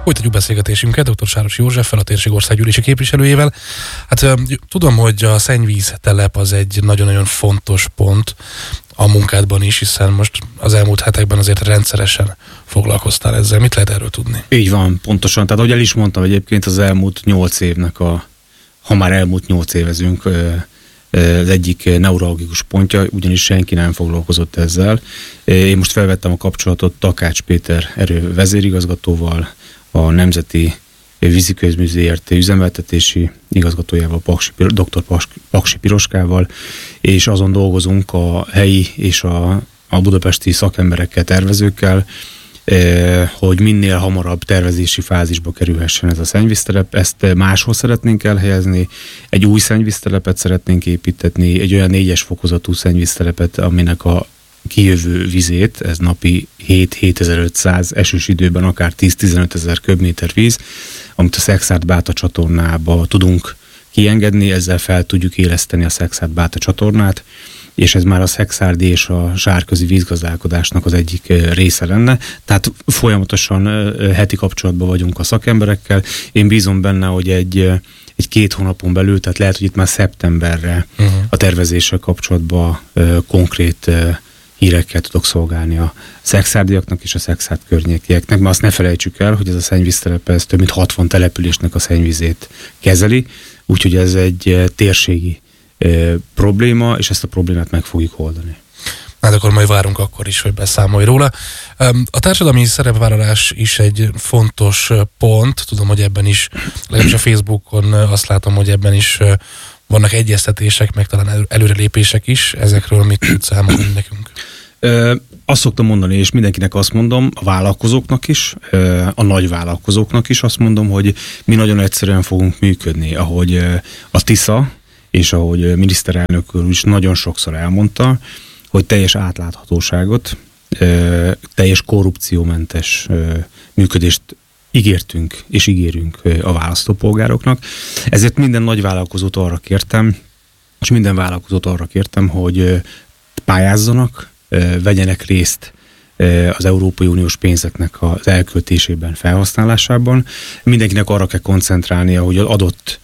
Folytatjuk beszélgetésünket dr. Sáros Józseffel, a térség országgyűlési képviselőjével. Hát tudom, hogy a szennyvíztelep az egy nagyon-nagyon fontos pont a munkádban is, hiszen most az elmúlt hetekben azért rendszeresen foglalkoztál ezzel. Mit lehet erről tudni? Így van, pontosan. Tehát, ahogy el is mondtam, egyébként az elmúlt 8 évnek ha már elmúlt 8 évezünk, az egyik neuralgikus pontja, ugyanis senki nem foglalkozott ezzel. Én most felvettem a kapcsolatot Takács Péter vezérigazgatóval, a Nemzeti Víziközmű Zrt. Üzemeltetési igazgatójával, dr. Paksi Piroskával, és azon dolgozunk a helyi és a budapesti szakemberekkel, tervezőkkel, hogy minél hamarabb tervezési fázisba kerülhessen ez a szennyvíztelep. Ezt máshol szeretnénk elhelyezni, egy új szennyvíztelepet szeretnénk építetni, egy olyan 4-es fokozatú szennyvíztelepet, aminek a kijövő vizét, ez napi 7-7500, esős időben akár 10-15 ezer köbméter víz, amit a Szekszárd-Báta csatornába tudunk kiengedni, ezzel fel tudjuk éleszteni a Szekszárd-Báta csatornát, és ez már a szekszárdi és a zsárközi vízgazdálkodásnak az egyik része lenne. Tehát folyamatosan heti kapcsolatban vagyunk a szakemberekkel. Én bízom benne, hogy egy 2 hónapon belül, tehát lehet, hogy itt már szeptemberre a tervezéssel kapcsolatban konkrét hírekkel tudok szolgálni a szekszárdiaknak és a Szekszárd környékieknek, mert azt ne felejtsük el, hogy ez a szennyvíztelep, ez több mint 60 településnek a szennyvízét kezeli, úgyhogy ez egy térségi probléma, és ezt a problémát meg fogjuk oldani. Hát akkor majd várunk akkor is, hogy beszámolj róla. A társadalmi szerepvállalás is egy fontos pont, tudom, hogy ebben is, legalábbis a Facebookon azt látom, hogy ebben is vannak egyeztetések, meg talán előrelépések is. Ezekről mit tudsz elmondani nekünk? Azt szoktam mondani, és mindenkinek azt mondom, a vállalkozóknak is, a nagy vállalkozóknak is azt mondom, hogy mi nagyon egyszerűen fogunk működni, ahogy a Tisza, és ahogy miniszterelnök úr is nagyon sokszor elmondta, hogy teljes átláthatóságot, teljes korrupciómentes működést ígértünk és ígérünk a választópolgároknak. Ezért minden nagy vállalkozót arra kértem, és minden vállalkozót arra kértem, hogy pályázzanak, vegyenek részt az Európai Uniós pénzeknek az elköltésében, felhasználásában. Mindenkinek arra kell koncentrálnia, hogy az adott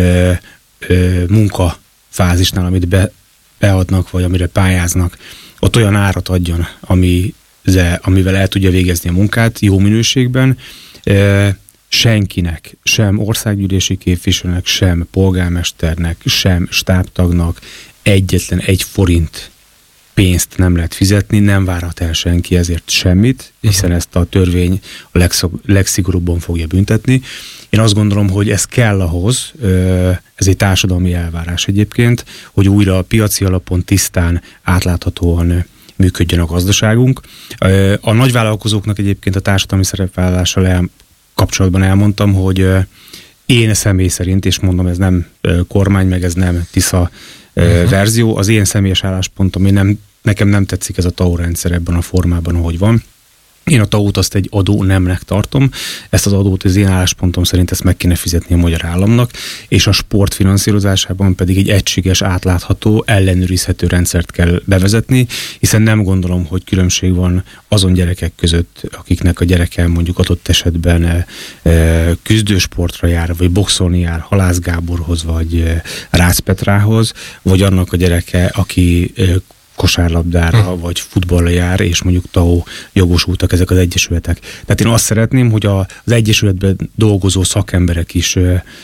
munkafázisnál, amit beadnak, vagy amire pályáznak, ott olyan árat adjon, amivel el tudja végezni a munkát jó minőségben. Senkinek, sem országgyűlési képviselőnek, sem polgármesternek, sem stábtagnak egyetlen 1 forint pénzt nem lehet fizetni, nem várhat el senki ezért semmit, hiszen ezt a törvény a legszigorúbban fogja büntetni. Én azt gondolom, hogy ez kell ahhoz, ez egy társadalmi elvárás egyébként, hogy újra piaci alapon tisztán, átláthatóan működjön a gazdaságunk. A nagyvállalkozóknak egyébként a társadalmi szerepvállalással kapcsolatban elmondtam, hogy én személy szerint, és mondom, ez nem kormány, meg ez nem Tisza verzió, az én személyes álláspontom, nekem nem tetszik ez a TAO rendszer ebben a formában, ahogy van. Én a TAO-t azt egy adó nemnek tartom, ezt az adót az én álláspontom szerint ezt meg kéne fizetni a magyar államnak, és a sport finanszírozásában pedig egy egységes, átlátható, ellenőrizhető rendszert kell bevezetni, hiszen nem gondolom, hogy különbség van azon gyerekek között, akiknek a gyereke mondjuk adott esetben küzdősportra jár, vagy boxolni jár Halász Gáborhoz, vagy Rácz Petrához, vagy annak a gyereke, aki kosárlabdára vagy futballra jár, és mondjuk TAO jogosultak ezek az egyesületek. Tehát én azt szeretném, hogy az egyesületben dolgozó szakemberek is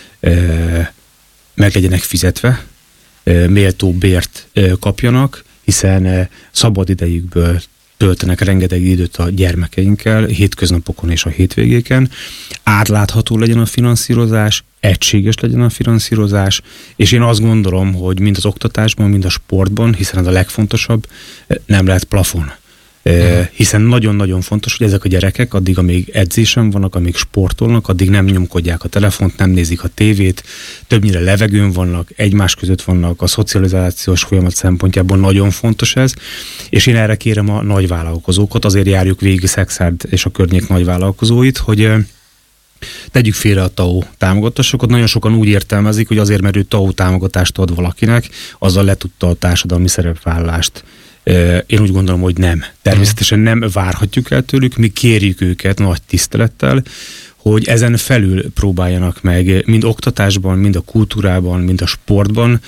meg legyenek fizetve, méltó bért kapjanak, hiszen szabad idejükből töltenek rengeteg időt a gyermekeinkkel, hétköznapokon és a hétvégéken. Átlátható legyen a finanszírozás, egységes legyen a finanszírozás, és én azt gondolom, hogy mind az oktatásban, mind a sportban, hiszen ez a legfontosabb, nem lehet plafon. Hiszen nagyon-nagyon fontos, hogy ezek a gyerekek addig, amíg edzésen vannak, amíg sportolnak, addig nem nyomkodják a telefont, nem nézik a tévét, többnyire levegőn vannak, egymás között vannak, a szocializációs folyamat szempontjából nagyon fontos ez, és én erre kérem a nagyvállalkozókat, azért járjuk végig Szekszárd és a környék nagyvállalkozóit, hogy tegyük félre a TAO támogatásokat. Nagyon sokan úgy értelmezik, hogy azért, mert ő TAO támogatást ad valakinek, azzal letudta a társadalmi szerepvállalást. Én úgy gondolom, hogy nem. Természetesen nem várhatjuk el tőlük, mi kérjük őket nagy tisztelettel, hogy ezen felül próbáljanak meg mind oktatásban, mind a kultúrában, mind a sportban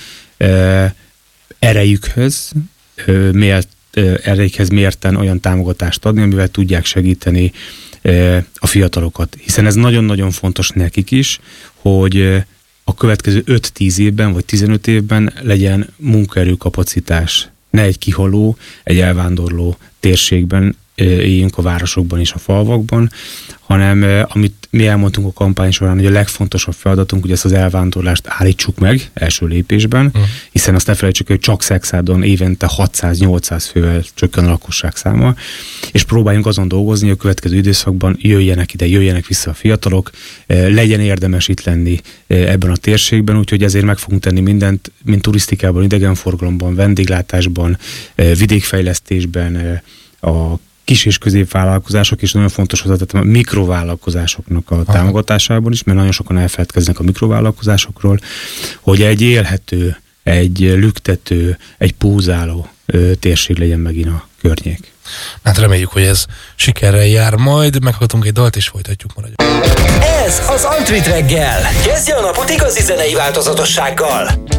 erejükhez mérten olyan támogatást adni, amivel tudják segíteni a fiatalokat. Hiszen ez nagyon-nagyon fontos nekik is, hogy a következő 5-10 évben, vagy 15 évben legyen munkaerőkapacitás. Ne egy kihaló, egy elvándorló térségben éljünk a városokban és a falvakban, hanem amit mi elmondtunk a kampány során, hogy a legfontosabb feladatunk, hogy ezt az elvándorlást állítsuk meg első lépésben, hiszen azt ne felejtsük, hogy csak Szekszádon évente 600-800 fővel csökken a lakosság száma, és próbáljunk azon dolgozni, hogy a következő időszakban jöjjenek ide, jöjjenek vissza a fiatalok, legyen érdemes itt lenni ebben a térségben, úgyhogy ezért meg fogunk tenni mindent, mint turisztikában, idegenforgalomban, vendéglátásban, vidékfejlesztésben, a kis- és középvállalkozások is nagyon fontos hozzátettem a mikrovállalkozásoknak a támogatásában is, mert nagyon sokan elfeledkeznek a mikrovállalkozásokról, hogy egy élhető, egy lüktető, egy pózáló térség legyen megint a környék. Hát reméljük, hogy ez sikerrel jár majd, meghallgatunk egy dalt és folytatjuk, maradjunk. Ez az Antrit reggel. Kezdje a napot igazi zenei változatossággal.